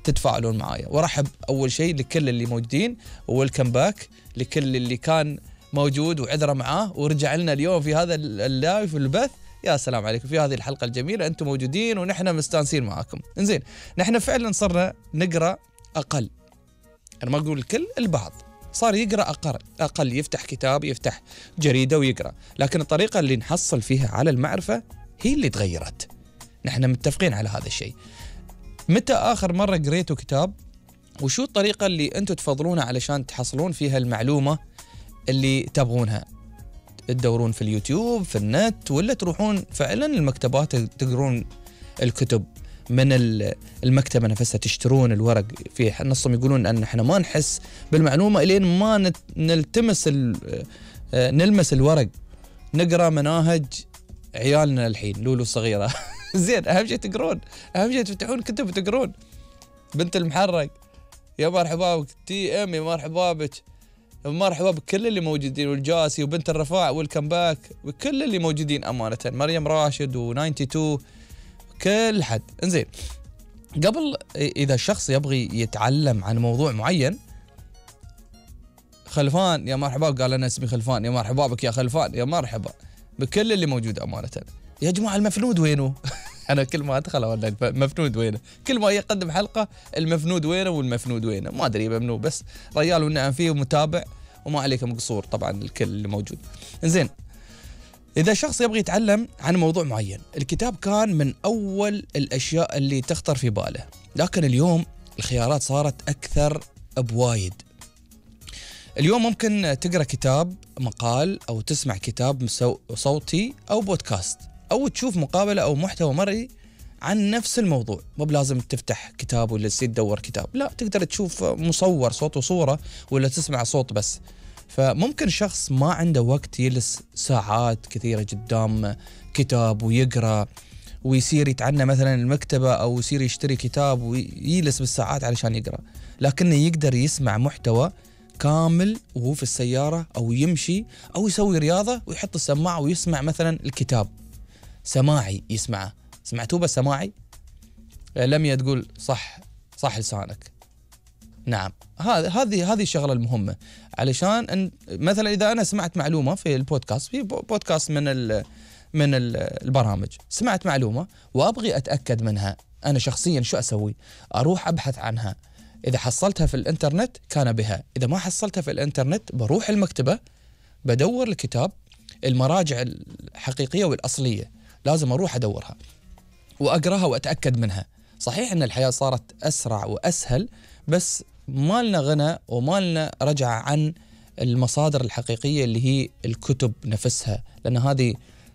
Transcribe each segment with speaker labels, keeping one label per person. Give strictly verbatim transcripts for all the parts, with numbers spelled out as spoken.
Speaker 1: تتفاعلون معايا. وارحب اول شيء لكل اللي موجودين، وويلكم باك لكل اللي كان موجود وعذره معاه ورجع لنا اليوم في هذا اللايف البث. يا سلام عليكم في هذه الحلقه الجميله، انتم موجودين ونحن مستانسين معاكم. انزين، نحن فعلا صرنا نقرا اقل، انا ما اقول الكل، البعض صار يقرا اقل اقل يفتح كتاب، يفتح جريده ويقرا، لكن الطريقه اللي نحصل فيها على المعرفه هي اللي تغيرت. نحن متفقين على هذا الشيء. متى اخر مره قريتوا كتاب؟ وشو الطريقه اللي انتم تفضلونها علشان تحصلون فيها المعلومه اللي تبغونها؟ تدورون في اليوتيوب، في النت، ولا تروحون فعلا المكتبات تقرون الكتب من المكتبة نفسها، تشترون الورق؟ في نصهم يقولون أن احنا ما نحس بالمعلومة إلين ما نلتمس نلمس الورق. نقرأ مناهج عيالنا الحين، لولو الصغيرة زين، أهم شيء تقرون، أهم شيء تفتحون كتب وتقرون. بنت المحرق، يا مرحبا بك. تي ام، يا مرحبا بك. مرحبا بكل اللي موجودين، والجاسي وبنت الرفاع والكمباك وكل اللي موجودين أمانة، مريم راشد و92 كل حد. انزين، قبل إذا الشخص يبغي يتعلم عن موضوع معين، خلفان، يا مرحبا، قال أنا اسمي خلفان، يا مرحبا بك يا خلفان، يا مرحبا بكل اللي موجود أمانة. يا جماعة المفنود وينه؟ أنا كل ما أدخل ولا المفنود وينه، كل ما يقدم حلقة المفنود وينه والمفنود وينه، ما أدري ممنوع، بس رجال والنعم فيه ومتابع وما عليكم قصور طبعا الكل اللي موجود. إنزين، إذا شخص يبغي يتعلم عن موضوع معين، الكتاب كان من أول الأشياء اللي تخطر في باله، لكن اليوم الخيارات صارت أكثر بوايد. اليوم ممكن تقرأ كتاب مقال، أو تسمع كتاب صوتي أو بودكاست، أو تشوف مقابلة أو محتوى مرئي عن نفس الموضوع. مو بلازم تفتح كتاب ولا تصير تدور كتاب، لا، تقدر تشوف مصور صوت وصورة ولا تسمع صوت بس. فممكن شخص ما عنده وقت يجلس ساعات كثيرة قدام كتاب ويقرأ ويصير يتعنى مثلا المكتبة، أو يصير يشتري كتاب ويجلس بالساعات علشان يقرأ، لكنه يقدر يسمع محتوى كامل وهو في السيارة أو يمشي أو يسوي رياضة، ويحط السماعة ويسمع مثلا الكتاب سماعي يسمعه. سمعتوه بس سماعي؟ لم تقول صح صح لسانك. نعم، هذه هذه هذه الشغله المهمه، علشان ان مثلا اذا انا سمعت معلومه في البودكاست، في بودكاست من ال من ال البرامج، سمعت معلومه وابغي اتاكد منها، انا شخصيا شو اسوي؟ اروح ابحث عنها. اذا حصلتها في الانترنت كان بها، اذا ما حصلتها في الانترنت بروح المكتبه، بدور الكتاب، المراجع الحقيقيه والاصليه لازم اروح ادورها واقراها واتاكد منها. صحيح ان الحياه صارت اسرع واسهل، بس ما لنا غنى وما لنا رجعة عن المصادر الحقيقية اللي هي الكتب نفسها، لأن هذه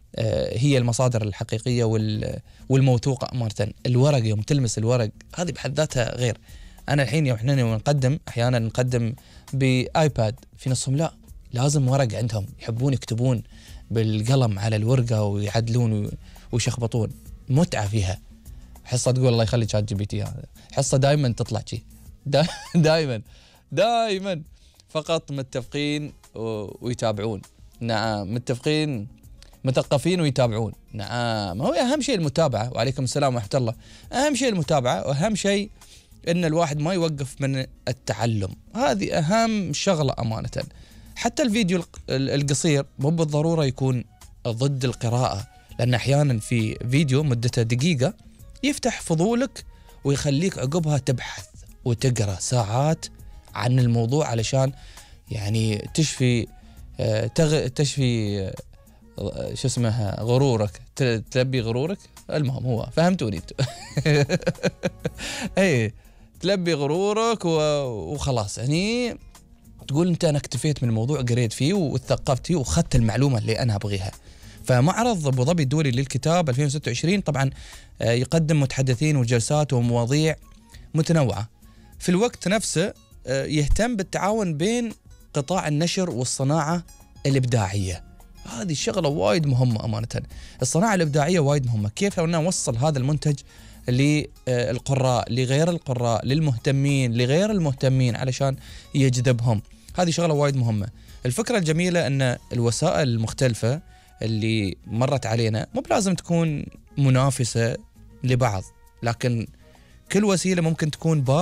Speaker 1: هي المصادر الحقيقية والموثوقة أمانة. الورق، يوم تلمس الورق هذه بحد ذاتها غير. أنا الحين يوم إحنا نقدم، أحيانا نقدم بآيباد، في نصهم لا، لازم ورق عندهم، يحبون يكتبون بالقلم على الورقة ويعدلون ويشخبطون، متعة فيها. حصة تقول الله يخلي شات جي بي تي، هذا حصة دائما تطلع شي، دا دائما دائما فقط متفقين ويتابعون. نعم، متفقين مثقفين ويتابعون. نعم، هو أهم شيء المتابعة. وعليكم السلام ورحمة الله. أهم شيء المتابعة، وأهم شيء إن الواحد ما يوقف من التعلم، هذه أهم شغلة أمانة. حتى الفيديو القصير مو بالضرورة يكون ضد القراءة، لأن أحيانا في فيديو مدته دقيقة يفتح فضولك ويخليك عقبها تبحث وتقرأ ساعات عن الموضوع، علشان يعني تشفي تغ... تشفي شو اسمها غرورك، تلبي غرورك. المهم هو فهمتوني انتوا. اي تلبي غرورك وخلاص، يعني تقول انت انا اكتفيت من الموضوع، قريت فيه وثقفت فيه واخذت المعلومه اللي انا ابغيها. فمعرض ابو ظبي الدولي للكتاب ألفين وستة وعشرين طبعا يقدم متحدثين وجلسات ومواضيع متنوعه. في الوقت نفسه يهتم بالتعاون بين قطاع النشر والصناعه الابداعيه. هذه الشغله وايد مهمه امانه. الصناعه الابداعيه وايد مهمه، كيف لو نوصل هذا المنتج للقراء، لغير القراء، للمهتمين، لغير المهتمين، علشان يجذبهم. هذه شغله وايد مهمه. الفكره الجميله ان الوسائل المختلفه اللي مرت علينا مو بلازم تكون منافسه لبعض، لكن كل وسيله ممكن تكون